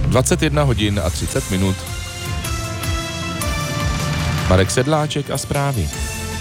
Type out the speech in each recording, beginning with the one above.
21 hodin a 30 minut. Marek Sedláček a zprávy.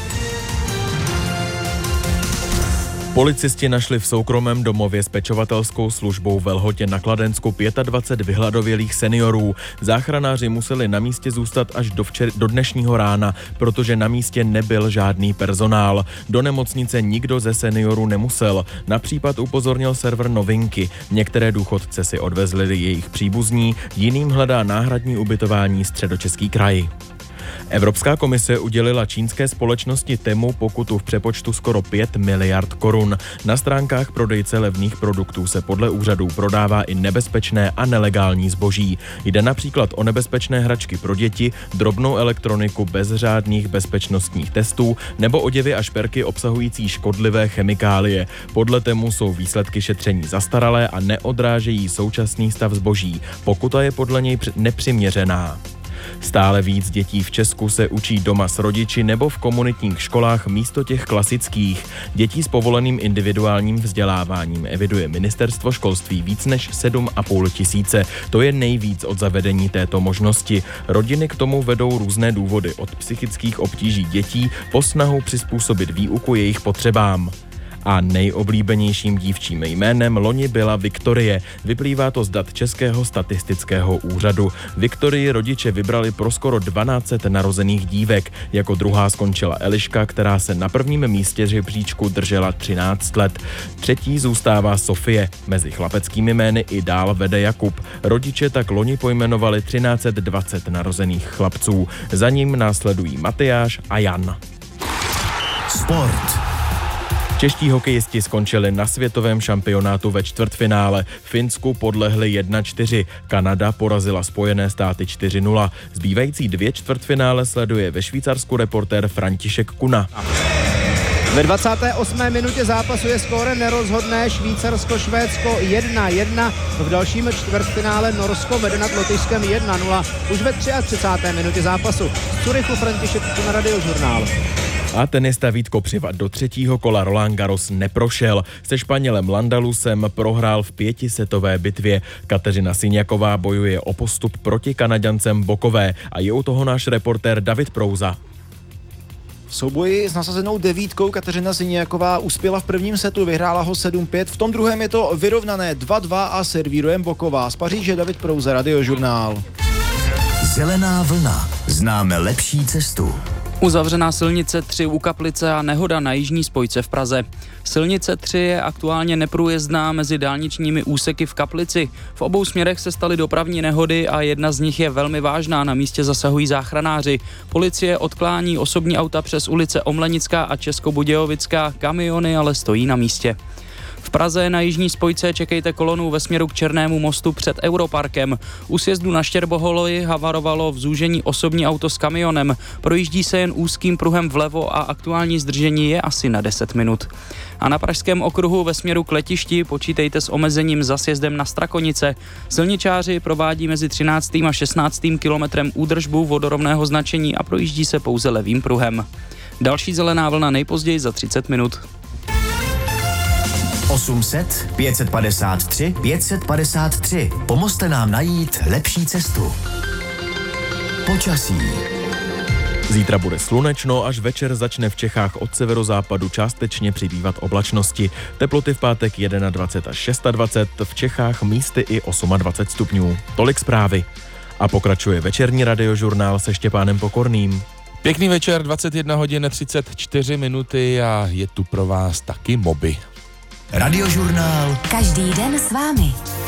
Policisti našli v soukromém domově s pečovatelskou službou ve Lhotě na Kladensku 25 vyhladovělých seniorů. Záchranáři museli na místě zůstat až do dnešního rána, protože na místě nebyl žádný personál. Do nemocnice nikdo ze seniorů nemusel. Na případ upozornil server Novinky. Některé důchodce si odvezli jejich příbuzní, jiným hledá náhradní ubytování Středočeský kraj. Evropská komise udělila čínské společnosti Temu pokutu v přepočtu skoro 5 miliard korun. Na stránkách prodejce levných produktů se podle úřadů prodává i nebezpečné a nelegální zboží. Jde například o nebezpečné hračky pro děti, drobnou elektroniku bez řádných bezpečnostních testů nebo oděvy a šperky obsahující škodlivé chemikálie. Podle Temu jsou výsledky šetření zastaralé a neodrážejí současný stav zboží. Pokuta je podle něj nepřiměřená. Stále víc dětí v Česku se učí doma s rodiči nebo v komunitních školách místo těch klasických. Dětí s povoleným individuálním vzděláváním eviduje Ministerstvo školství víc než 7,5 tisíce. To je nejvíc od zavedení této možnosti. Rodiny k tomu vedou různé důvody, od psychických obtíží dětí po snahu přizpůsobit výuku jejich potřebám. A nejoblíbenějším dívčím jménem loni byla Viktorie. Vyplývá to z dat Českého statistického úřadu. Viktorii rodiče vybrali pro skoro 1200 narozených dívek. Jako druhá skončila Eliška, která se na prvním místě žebříčku držela 13 let. Třetí zůstává Sofie. Mezi chlapeckými jmény i dál vede Jakub. Rodiče tak loni pojmenovali 1320 narozených chlapců. Za ním následují Matyáš a Jan. Sport. Čeští hokejisti skončili na světovém šampionátu ve čtvrtfinále. Finsku podlehli 1-4. Kanada porazila Spojené státy 4-0. Zbývající 2 čtvrtfinále sleduje ve Švýcarsku reportér František Kuna. Ve 28. minutě zápasu je skóre nerozhodné. Švýcarsko-Švédsko 1-1. V dalším čtvrtfinále Norsko vede nad Lotyšskem 1-0. Už ve 33. minutě zápasu z Curychu František Kuna, Radiožurnál. A tenista Vít Kopřiva do třetího kola Roland Garros neprošel. Se Španělem Landalusem prohrál v 5setové bitvě. Kateřina Syňaková bojuje o postup proti Kanaďancem Bokové a je u toho náš reportér David Prouza. V souboji s nasazenou 9 Kateřina Syňaková uspěla v prvním setu, vyhrála ho 7-5, v tom druhém je to vyrovnané 2-2 a servíruje Boková. Z Paříže David Prouza, Radiožurnál. Zelená vlna. Známe lepší cestu. Uzavřená silnice 3 u Kaplice a nehoda na jižní spojce v Praze. Silnice 3 je aktuálně neprůjezdná mezi dálničními úseky v Kaplici. V obou směrech se staly dopravní nehody a jedna z nich je velmi vážná, na místě zasahují záchranáři. Policie odklání osobní auta přes ulice Omlenická a Českobudějovická, kamiony ale stojí na místě. V Praze na jižní spojce čekejte kolonu ve směru k Černému mostu před Europarkem. U sjezdu na Štěrboholoji havarovalo v zúžení osobní auto s kamionem. Projíždí se jen úzkým pruhem vlevo a aktuální zdržení je asi na 10 minut. A na Pražském okruhu ve směru k letišti počítejte s omezením za sjezdem na Strakonice. Silničáři provádí mezi 13. a 16. kilometrem údržbu vodorovného značení a projíždí se pouze levým pruhem. Další zelená vlna nejpozději za 30 minut. 800 553 553. Pomozte nám najít lepší cestu. Počasí. Zítra bude slunečno, až večer začne v Čechách od severozápadu částečně přibývat oblačnosti. Teploty v pátek 21 až 26, v Čechách místy i 28 stupňů. Tolik zprávy. A pokračuje večerní Radiožurnál se Štěpánem Pokorným. Pěkný večer, 21 hodin 34 minuty a je tu pro vás taky Moby. Radiožurnál. Každý den s vámi.